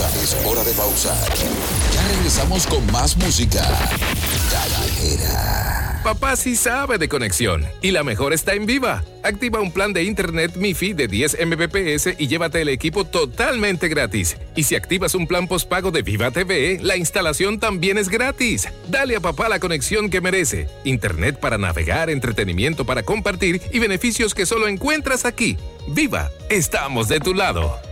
pausa. Es hora de pausar. Ya regresamos con más música callejera. Papá sí sabe de conexión y la mejor está en Viva. Activa un plan de internet MiFi de 10 Mbps y llévate el equipo totalmente gratis. Y si activas un plan postpago de Viva TV, la instalación también es gratis. Dale a papá la conexión que merece. Internet para navegar, entretenimiento para compartir y beneficios que solo encuentras aquí. Viva, estamos de tu lado.